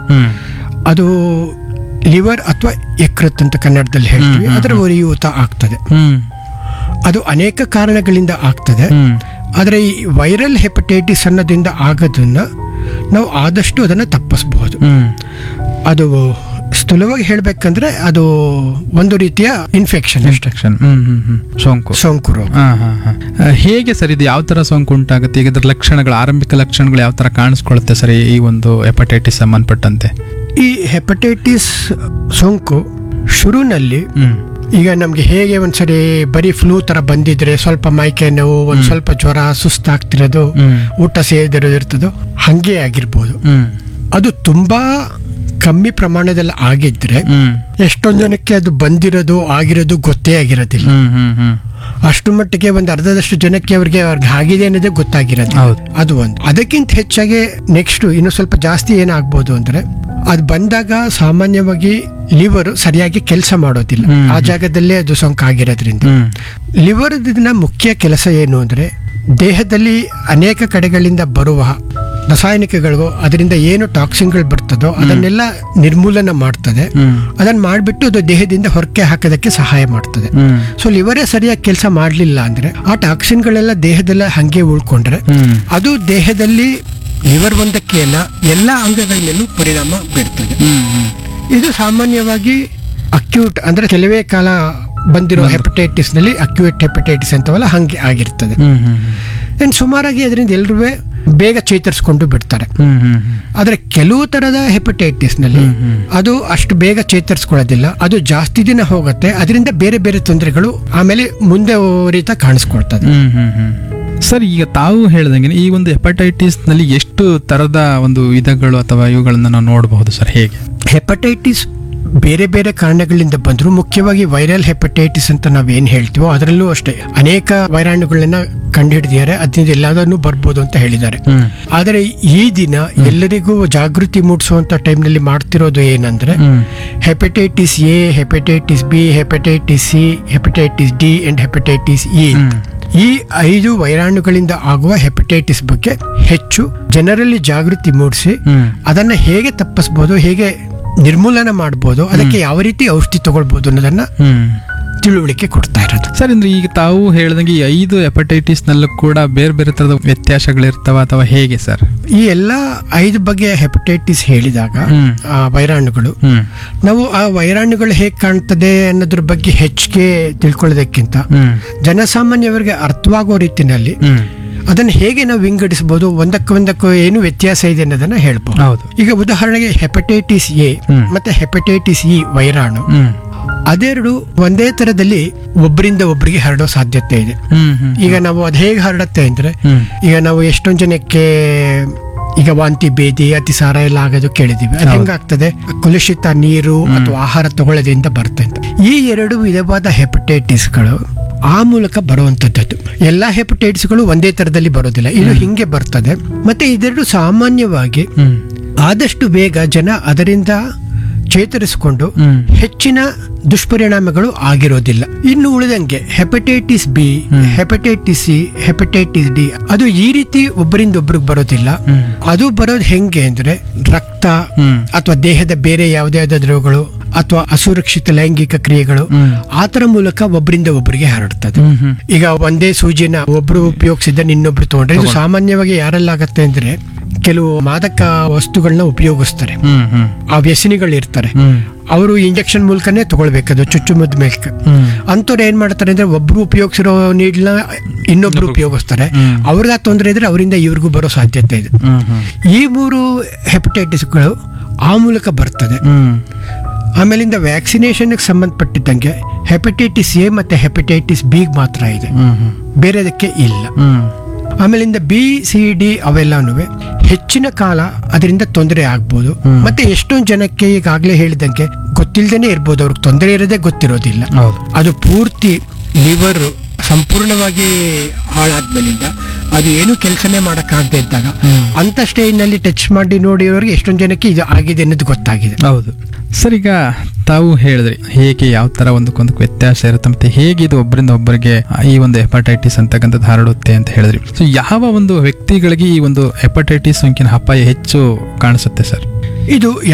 ಹ್ಮ್ ಅದು ಲಿವರ್ ಅಥವಾ ಯಕೃತ್ ಅಂತ ಕನ್ನಡದಲ್ಲಿ ಹೇಳ್ತೀವಿ, ಅದರ ಉರಿಯೂತ ಆಗ್ತದೆ. ಹ್ಮ್ ಅದು ಅನೇಕ ಕಾರಣಗಳಿಂದ ಆಗ್ತದೆ. ಹ್ಮ್ ಆದರೆ ಈ ವೈರಲ್ ಹೆಪಟೈಟಿಸ್ ಅನ್ನೋದ್ರಿಂದ ಆಗೋದನ್ನ ನಾವು ಆದಷ್ಟು ಅದನ್ನು ತಪ್ಪಿಸಬಹುದು. ಹ್ಮ್ ಅದು ಸ್ಥೂಲವಾಗಿ ಹೇಳ್ಬೇಕಂದ್ರೆ ಅದು ಒಂದು ರೀತಿಯ ಇನ್ಫೆಕ್ಷನ್ ಅಷ್ಟೇ, ಸೋಂಕು ರೋಗ. ಹೇಗೆ ಸರ್ ಇದು ಯಾವ ತರ ಸೋಂಕು ಉಂಟಾಗುತ್ತೆ? ಈಗ ಇದರ ಲಕ್ಷಣಗಳು, ಆರಂಭಿಕ ಲಕ್ಷಣಗಳು ಯಾವ ತರ ಕಾಣಿಸ್ಕೊಳ್ಳುತ್ತೆ ಸರ್ ಈ ಒಂದು ಹೆಪಟೈಟಿಸ್ ಸಂಬಂಧಪಟ್ಟಂತೆ? ಈ ಹೆಪಟೈಟಿಸ್ ಸೋಂಕು ಶುರುನಲ್ಲಿ ಈಗ ನಮ್ಗೆ ಹೇಗೆ ಒಂದ್ಸರಿ ಬರೀ ಫ್ಲೂ ತರ ಬಂದಿದ್ರೆ ಸ್ವಲ್ಪ ಮೈಕೈ ನೋವು, ಒಂದ್ ಸ್ವಲ್ಪ ಜ್ವರ, ಸುಸ್ತಾಗ್ತಿರೋದು, ಊಟ ಸೇದಿರೋದು ಇರ್ತದೋ ಹಂಗೆ ಆಗಿರ್ಬೋದು. ಅದು ತುಂಬಾ ಕಮ್ಮಿ ಪ್ರಮಾಣದಲ್ಲಿ ಆಗಿದ್ರೆ ಎಷ್ಟೊಂದು ಜನಕ್ಕೆ ಅದು ಬಂದಿರೋದು ಆಗಿರೋದು ಗೊತ್ತೇ ಆಗಿರೋದಿಲ್ಲ. ಅಷ್ಟು ಮಟ್ಟಿಗೆ ಒಂದು ಅರ್ಧದಷ್ಟು ಜನಕ್ಕೆ ಅವ್ರಿಗೆ ಆಗಿದೆ ಅನ್ನೋದೇ ಗೊತ್ತಾಗಿರೋದು. ಅದು ಒಂದು. ಅದಕ್ಕಿಂತ ಹೆಚ್ಚಾಗಿ ನೆಕ್ಸ್ಟ್ ಇನ್ನು ಸ್ವಲ್ಪ ಜಾಸ್ತಿ ಏನಾಗ್ಬೋದು ಅಂದ್ರೆ, ಅದು ಬಂದಾಗ ಸಾಮಾನ್ಯವಾಗಿ ಲಿವರ್ ಸರಿಯಾಗಿ ಕೆಲಸ ಮಾಡೋದಿಲ್ಲ, ಆ ಜಾಗದಲ್ಲೇ ಅದು ಸೋಂಕಾಗಿರೋದ್ರಿಂದ. ಲಿವರ್ ಮುಖ್ಯ ಕೆಲಸ ಏನು ಅಂದ್ರೆ, ದೇಹದಲ್ಲಿ ಅನೇಕ ಕಡೆಗಳಿಂದ ಬರುವ ರಾಸಾಯನಿಕಗಳು, ಅದರಿಂದ ಏನು ಟಾಕ್ಸಿನ್ಗಳು ಬರ್ತದೋ ಅದನ್ನೆಲ್ಲ ನಿರ್ಮೂಲನ ಮಾಡ್ತದೆ. ಅದನ್ನ ಮಾಡಿಬಿಟ್ಟು ಅದು ದೇಹದಿಂದ ಹೊರಕ್ಕೆ ಹಾಕೋದಕ್ಕೆ ಸಹಾಯ ಮಾಡ್ತದೆ. ಸೊ ಲಿವರೇ ಸರಿಯಾಗಿ ಕೆಲಸ ಮಾಡಲಿಲ್ಲ ಅಂದ್ರೆ ಆ ಟಾಕ್ಸಿನ್ಗಳೆಲ್ಲ ದೇಹದಲ್ಲ ಹಂಗೆ ಉಳ್ಕೊಂಡ್ರೆ ಅದು ದೇಹದಲ್ಲಿ ಲಿವರ್ ಒಂದಕ್ಕೆ ಅಲ್ಲ ಎಲ್ಲ ಅಂಗಗಳ ಮೇಲೂ ಪರಿಣಾಮ ಬೀರ್ತದೆ. ಇದು ಸಾಮಾನ್ಯವಾಗಿ ಅಕ್ಯೂಟ್ ಅಂದ್ರೆ ಕೆಲವೇ ಕಾಲ ಬಂದಿರೋ ಹೆಪಟೈಟಿಸ್ ನಲ್ಲಿ ಅಕ್ಯೂಟ್ ಹೆಪಟೈಟಿಸ್ ಅಂತವಲ್ಲ ಹಂಗೆ ಆಗಿರ್ತದೆ. ಸುಮಾರಾಗಿ ಅದರಿಂದ ಎಲ್ಲರೂ ಬೇಗ ಚೇತರಿಸ್ಕೊಂಡು ಬಿಡ್ತಾರೆ. ಆದ್ರೆ ಕೆಲವು ತರದ ಹೆಪಟೈಟಿಸ್ ನಲ್ಲಿ ಅದು ಅಷ್ಟು ಬೇಗ ಚೇತರಿಸ್ಕೊಳ್ಳೋದಿಲ್ಲ, ಅದು ಜಾಸ್ತಿ ದಿನ ಹೋಗುತ್ತೆ. ಅದರಿಂದ ಬೇರೆ ಬೇರೆ ತೊಂದರೆಗಳು ಆಮೇಲೆ ಮುಂದೆ ರೀತಿ ಕಾಣಿಸ್ಕೊಳ್ತದೆ. ಸರ್, ಈಗ ತಾವು ಹೇಳ್ದಂಗೆ ಈ ಒಂದು ಹೆಪಟೈಟಿಸ್ ನಲ್ಲಿ ಎಷ್ಟು ತರದ ಒಂದು ವಿಧಗಳು ಅಥವಾ ಇವುಗಳನ್ನ ನಾವು ನೋಡಬಹುದು ಸರ್? ಹೇಗೆ ಹೆಪಟೈಟಿಸ್ ಬೇರೆ ಬೇರೆ ಕಾರಣಗಳಿಂದ ಬಂದ್ರು, ಮುಖ್ಯವಾಗಿ ವೈರಲ್ ಹೆಪಟೈಟಿಸ್ ಅಂತ ನಾವೇನ್ ಹೇಳ್ತೀವೋ ಅದರಲ್ಲೂ ಅಷ್ಟೇ ಅನೇಕ ವೈರಾಣುಗಳನ್ನ ಕಂಡುಹಿಡಿದಿದ್ದಾರೆ, ಅದರಿಂದ ಎಲ್ಲದನ್ನು ಬರ್ಬೋದು ಅಂತ ಹೇಳಿದ್ದಾರೆ. ಆದರೆ ಈ ದಿನ ಎಲ್ಲರಿಗೂ ಜಾಗೃತಿ ಮೂಡಿಸುವಂತ ಟೈಮ್ನಲ್ಲಿ ಮಾಡ್ತಿರೋದು ಏನಂದ್ರೆ, hepatitis A, hepatitis B, hepatitis C, hepatitis D and hepatitis E, ಈ 5 ವೈರಾಣುಗಳಿಂದ ಆಗುವ ಹೆಪಟೈಟಿಸ್ ಬಗ್ಗೆ ಹೆಚ್ಚು ಜನರಲ್ಲಿ ಜಾಗೃತಿ ಮೂಡಿಸಿ ಅದನ್ನ ಹೇಗೆ ತಪ್ಪಿಸಬಹುದು, ಹೇಗೆ ನಿರ್ಮೂಲನ ಮಾಡಬಹುದು, ಅದಕ್ಕೆ ಯಾವ ರೀತಿ ಔಷಧಿ ತಗೊಳ್ಬಹುದು ಅನ್ನೋದನ್ನ ತಿಳುವಳಿಕೆ ಕೊಡ್ತಾ ಇರೋದು. ಸರ್, ಅಂದ್ರೆ ಈಗ ತಾವು ಹೇಳ್ದಂಗೆ ಈ 5 ಹೆಪಟೈಟಿಸ್ ನಲ್ಲೂ ಕೂಡ ಬೇರೆ ಬೇರೆ ತರದ ವ್ಯತ್ಯಾಸಗಳಿರ್ತಾವ ಅಥವಾ ಹೇಗೆ ಸರ್? ಈ ಎಲ್ಲಾ 5 ಬಗೆಯ ಹೆಪಟೈಟಿಸ್ ಹೇಳಿದಾಗ ಆ ವೈರಾಣುಗಳು, ನಾವು ಆ ವೈರಾಣುಗಳು ಹೇಗೆ ಕಾಣ್ತದೆ ಅನ್ನೋದ್ರ ಬಗ್ಗೆ ಹೆಚ್ಚಿಗೆ ತಿಳ್ಕೊಳ್ಳೋದಕ್ಕಿಂತ ಜನಸಾಮಾನ್ಯವರಿಗೆ ಅರ್ಥವಾಗೋ ರೀತಿನಲ್ಲಿ ಅದನ್ನ ಹೇಗೆ ನಾವು ವಿಂಗಡಿಸಬಹುದು, ಒಂದಕ್ಕೂ ಏನು ವ್ಯತ್ಯಾಸ ಇದೆ ಅನ್ನೋದನ್ನ ಹೇಳ್ಬಹುದು. ಈಗ ಉದಾಹರಣೆಗೆ ಹೆಪಟೈಟಿಸ್ ಎ ಮತ್ತೆ ಹೆಪಟೈಟಿಸ್ ಇ ವೈರಾಣು ಅದೆರಡು ಒಂದೇ ತರದಲ್ಲಿ ಒಬ್ಬರಿಂದ ಒಬ್ಬರಿಗೆ ಹರಡೋ ಸಾಧ್ಯತೆ ಇದೆ. ಈಗ ನಾವು ಅದು ಹೇಗೆ ಹರಡುತ್ತೆ ಅಂದ್ರೆ, ಈಗ ನಾವು ಎಷ್ಟೊಂದು ಜನಕ್ಕೆ ಈಗ ವಾಂತಿ, ಭೇದಿ, ಅತಿಸಾರ ಎಲ್ಲ ಆಗೋದು ಕೇಳಿದೀವಿ. ಅದು ಹೆಂಗಾಗ್ತದೆ, ಕಲುಷಿತ ನೀರು ಅಥವಾ ಆಹಾರ ತಗೊಳ್ಳೋದ್ರಿಂದ ಬರ್ತದೆ. ಈ 2 ವಿಧವಾದ ಹೆಪಟೈಟಿಸ್ಗಳು ಆ ಮೂಲಕ ಬರುವಂತದ್ದು. ಎಲ್ಲಾ ಹೆಪಟೈಟಿಸ್ಗಳು ಒಂದೇ ತರದಲ್ಲಿ ಬರೋದಿಲ್ಲ, ಇದು ಹಿಂಗೆ ಬರ್ತದೆ. ಮತ್ತೆ ಇದೆರಡು ಸಾಮಾನ್ಯವಾಗಿ ಆದಷ್ಟು ಬೇಗ ಜನ ಅದರಿಂದ ಚೇತರಿಸಿಕೊಂಡು ಹೆಚ್ಚಿನ ದುಷ್ಪರಿಣಾಮಗಳು ಆಗಿರೋದಿಲ್ಲ. ಇನ್ನು ಉಳಿದಂಗೆ hepatitis B, hepatitis C, hepatitis D ಅದು ಈ ರೀತಿ ಒಬ್ಬರಿಂದ ಒಬ್ರಿಗೆ ಬರೋದಿಲ್ಲ. ಅದು ಬರೋದು ಹೆಂಗೆ ಅಂದ್ರೆ, ರಕ್ತ ಅಥವಾ ದೇಹದ ಬೇರೆ ಯಾವುದೇ ದ್ರವಗಳು ಅಥವಾ ಅಸುರಕ್ಷಿತ ಲೈಂಗಿಕ ಕ್ರಿಯೆಗಳು ಆತರ ಮೂಲಕ ಒಬ್ಬರಿಂದ ಒಬ್ಬರಿಗೆ ಹರಡ್ತದೆ. ಈಗ ಒಂದೇ ಸೂಜಿನ ಒಬ್ರು ಉಪಯೋಗಿಸಿದ ಇನ್ನೊಬ್ರು ತಗೊಂಡ್ರೆ, ಇದು ಸಾಮಾನ್ಯವಾಗಿ ಯಾರೆಲ್ಲಾಗತ್ತೆ ಅಂದ್ರೆ, ಕೆಲವು ಮಾದಕ ವಸ್ತುಗಳನ್ನ ಉಪಯೋಗಿಸ್ತಾರೆ, ಆ ವ್ಯಸನಿಗಳು ಇರ್ತಾರೆ, ಅವರು ಇಂಜೆಕ್ಷನ್ ಮೂಲಕನೇ ತಗೊಳ್ಬೇಕದು, ಚುಚ್ಚುಮದ್ದು ಮೇಲೆ. ಅಂತವ್ರು ಏನ್ ಮಾಡ್ತಾರೆ ಅಂದ್ರೆ, ಒಬ್ರು ಉಪಯೋಗಿಸಿರೋ ನೀಡ್ನ ಇನ್ನೊಬ್ರು ಉಪಯೋಗಿಸ್ತಾರೆ, ಅವ್ರಿಗೆ ತೊಂದರೆ ಇದ್ರೆ ಅವರಿಂದ ಇವ್ರಿಗೂ ಬರೋ ಸಾಧ್ಯತೆ ಇದೆ. ಈ 3 ಹೆಪಟೈಟಿಸ್ಗಳು ಆ ಮೂಲಕ ಬರ್ತದೆ. ಆಮೇಲಿಂದ ವ್ಯಾಕ್ಸಿನೇಷನ್ ಸಂಬಂಧಪಟ್ಟಿದ್ದಂಗೆ ಹೆಪಟೈಟಿಸ್ ಎ ಮತ್ತೆ ಹೆಪಟೈಟಿಸ್ ಬಿ ಮಾತ್ರ ಇದೆ, ಬೇರೆದಕ್ಕೆ ಇಲ್ಲ. ಆಮೇಲಿಂದ ಬಿ, ಸಿ, ಡಿ ಅವೆಲ್ಲನೂ ಹೆಚ್ಚಿನ ಕಾಲ ಅದರಿಂದ ತೊಂದರೆ ಆಗ್ಬೋದು. ಮತ್ತೆ ಎಷ್ಟೊಂದು ಜನಕ್ಕೆ ಈಗಾಗಲೇ ಹೇಳಿದಂಗೆ ಗೊತ್ತಿಲ್ಲದೇನೆ ಇರ್ಬೋದು, ಅವ್ರಿಗೆ ತೊಂದರೆ ಇರೋದೇ ಗೊತ್ತಿರೋದಿಲ್ಲ. ಅದು ಪೂರ್ತಿ ಲಿವರ್ ಸಂಪೂರ್ಣವಾಗಿ ಹಾಳಾದ್ಮೇಲಿಂದ ಅದು ಏನು ಕೆಲಸನೇ ಮಾಡಕ್ಕಾಗದೆ ಇದ್ದಾಗ ಅಂತ ಸ್ಟೇಜ್ನಲ್ಲಿ ಟಚ್ ಮಾಡಿ ನೋಡಿರೋರಿಗೆ ಎಷ್ಟೊಂದು ಜನಕ್ಕೆ ಇದು ಆಗಿದೆ ಅನ್ನೋದು ಗೊತ್ತಾಗಿದೆ. ಹೌದು ಸರ್, ಈಗ ತಾವು ಹೇಳಿದ್ರಿ ಹೇಗೆ ಯಾವ ತರ ಒಂದಕ್ಕೊಂದಕ್ಕೆ ವ್ಯತ್ಯಾಸ ಇರುತ್ತೆ ಮತ್ತೆ ಹೇಗೆ ಇದು ಒಬ್ಬರಿಂದ ಒಬ್ಬರಿಗೆ ಈ ಒಂದು ಹೆಪಟೈಟಿಸ್ ಅಂತಕ್ಕಂಥದ್ದು ಹರಡುತ್ತೆ ಅಂತ ಹೇಳಿದ್ರಿ. ಸೊ ಯಾವ ಒಂದು ವ್ಯಕ್ತಿಗಳಿಗೆ ಈ ಒಂದು ಹೆಪಟೈಟಿಸ್ ಸೋಂಕಿನ ಅಪಾಯ ಹೆಚ್ಚು ಕಾಣಿಸುತ್ತೆ ಸರ್? ಇದು